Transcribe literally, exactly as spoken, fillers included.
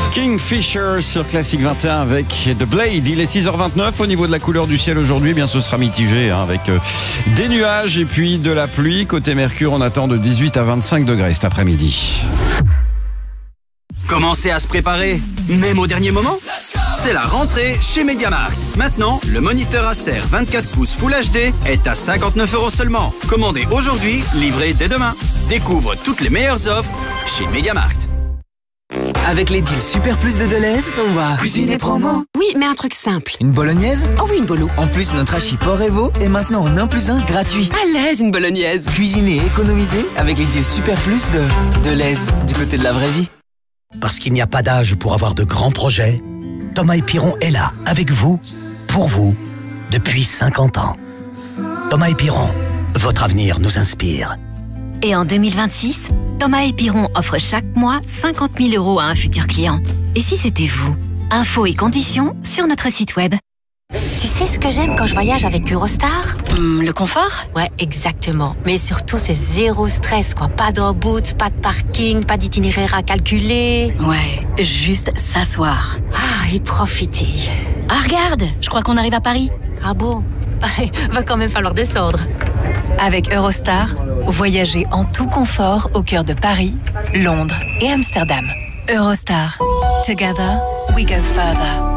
Kingfisher sur Classic vingt et un avec The Blade. Il est six heures vingt-neuf. Au niveau de la couleur du ciel aujourd'hui, eh bien ce sera mitigé hein, avec euh, des nuages et puis de la pluie. Côté Mercure, on attend de dix-huit à vingt-cinq degrés cet après-midi. Commencez à se préparer, même au dernier moment. C'est la rentrée chez MediaMarkt. Maintenant, le moniteur Acer vingt-quatre pouces Full H D est à cinquante-neuf euros seulement. Commandez aujourd'hui, livré dès demain. Découvre toutes les meilleures offres chez MediaMarkt. Avec les deals Super Plus de Deleuze, on va cuisiner promo. Oui, mais un truc simple. Une bolognaise? Oh oui, une bolo. En plus, notre hachis porc Evo est maintenant en un plus un gratuit. À l'aise, une bolognaise. Cuisiner et économiser avec les deals Super Plus de Deleuze, du côté de la vraie vie. Parce qu'il n'y a pas d'âge pour avoir de grands projets, Thomas et Piron est là, avec vous, pour vous, depuis cinquante ans. Thomas et Piron, votre avenir nous inspire. Et en deux mille vingt-six, Thomas et Piron offre chaque mois cinquante mille euros à un futur client. Et si c'était vous? Infos et conditions sur notre site web. Tu sais ce que j'aime quand je voyage avec Eurostar? Hum, le confort? Ouais, exactement. Mais surtout, c'est zéro stress, quoi. Pas d'embout, pas de parking, pas d'itinéraire à calculer. Ouais, juste s'asseoir. Ah, et profiter. Ah, regarde, je crois qu'on arrive à Paris. Ah bon? Va quand même falloir descendre. Avec Eurostar, voyagez en tout confort au cœur de Paris, Londres et Amsterdam. Eurostar. Together, we go further.